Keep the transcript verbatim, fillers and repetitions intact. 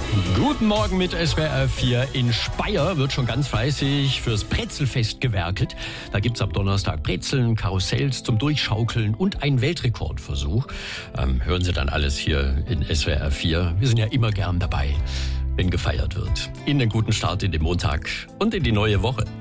Guten Morgen mit S W R vier. In Speyer wird schon ganz fleißig fürs Brezelfest gewerkelt. Da gibt's ab Donnerstag Brezeln, Karussells zum Durchschaukeln und einen Weltrekordversuch. Ähm, hören Sie dann alles hier in S W R vier. Wir sind ja immer gern dabei, wenn gefeiert wird. Ihnen einen guten Start in den Montag und in die neue Woche.